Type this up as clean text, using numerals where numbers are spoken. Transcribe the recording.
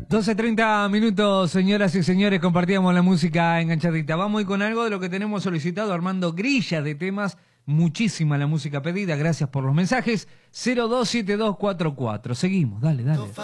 12:30 minutos, señoras y señores, compartíamos la música enganchadita. Vamos a ir con algo de lo que tenemos solicitado, armando grillas de temas, muchísima la música pedida, gracias por los mensajes. 027244, seguimos, dale.